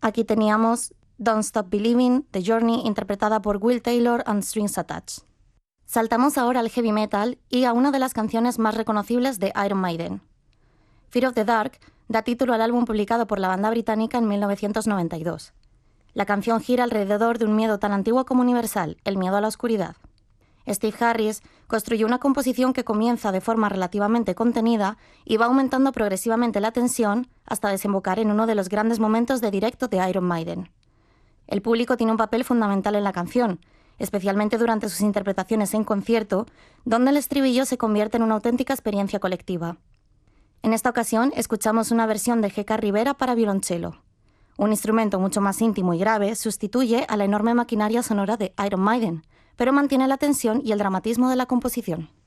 Aquí teníamos Don't Stop Believing, The Journey, interpretada por Will Taylor and Strings Attached. Saltamos ahora al heavy metal y a una de las canciones más reconocibles de Iron Maiden. Fear of the Dark da título al álbum publicado por la banda británica en 1992. La canción gira alrededor de un miedo tan antiguo como universal, el miedo a la oscuridad. Steve Harris construyó una composición que comienza de forma relativamente contenida y va aumentando progresivamente la tensión hasta desembocar en uno de los grandes momentos de directo de Iron Maiden. El público tiene un papel fundamental en la canción, especialmente durante sus interpretaciones en concierto, donde el estribillo se convierte en una auténtica experiencia colectiva. En esta ocasión escuchamos una versión de G.K. Rivera para violonchelo. Un instrumento mucho más íntimo y grave sustituye a la enorme maquinaria sonora de Iron Maiden, pero mantiene la tensión y el dramatismo de la composición.